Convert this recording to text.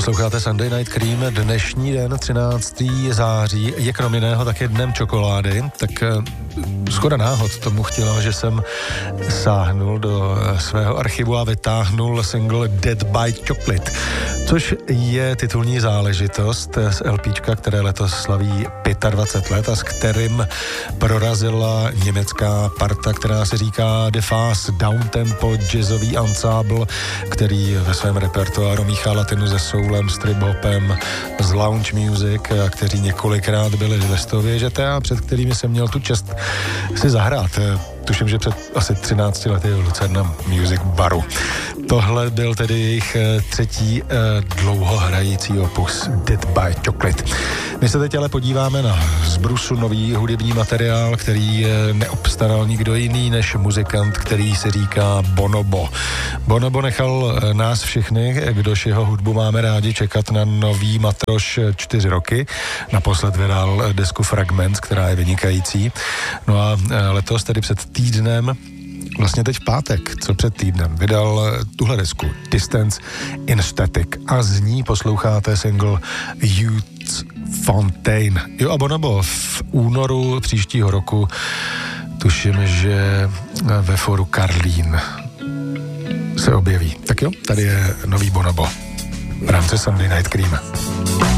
Posloucháte Sunday Night Cream. Dnešní den, 13. září, je krom jiného také dnem čokolády, tak shoda náhod tomu chtěla, že jsem sáhnul do svého archivu a vytáhnul single Dead by Chocolate, což je titulní záležitost z LPčka, které letos slaví 25 let a s kterým prorazila německá parta, která se říká The Fast Downtempo jazzový ensemble, který ve svém repertoáru míchá latinu se soulem, strip-hopem, z lounge music, a kteří několikrát byli ve stově ŽTA, před kterými jsem měl tu čest si zahrát. Tuším, že před asi 13 lety v Lucerna Music Baru. Tohle byl tedy jejich třetí dlouho hrající opus Dead by Chocolate. My se teď ale podíváme na zbrusu nový hudební materiál, který neobstaral nikdo jiný než muzikant, který se říká Bonobo. Bonobo nechal nás všechny, kdož jeho hudbu máme rádi, čekat na nový matroš 4 roky. Naposled vydal desku Fragments, která je vynikající. No a letos tedy před týdnem, vlastně teď v pátek, co před týdnem, vydal tuhle desku Distance in Static a z ní posloucháte single Youth Fontaine. Jo a Bonobo v únoru příštího roku, tuším, že ve foru Karlín se objeví. Tak jo, tady je nový Bonobo v rámci Sunday Night Cream.